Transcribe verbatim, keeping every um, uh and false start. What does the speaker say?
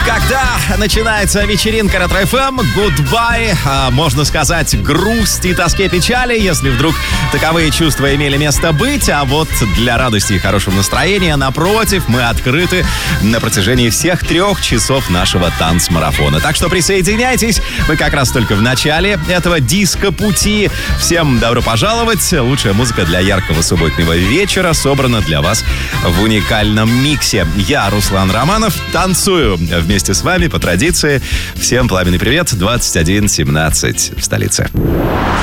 Когда начинается вечеринка Ретро-эф эм, goodbye, а, можно сказать, грусти, тоске, печали, если вдруг таковые чувства имели место быть. А вот для радости и хорошего настроения, напротив, мы открыты на протяжении всех трех часов нашего танцмарафона. Так что присоединяйтесь, мы как раз только в начале этого диско-пути. Всем добро пожаловать. Лучшая музыка для яркого субботнего вечера собрана для вас в уникальном миксе. Я, Руслан Романов, танцую вместе с вами по традиции. Всем пламенный привет. двадцать один семнадцать в столице.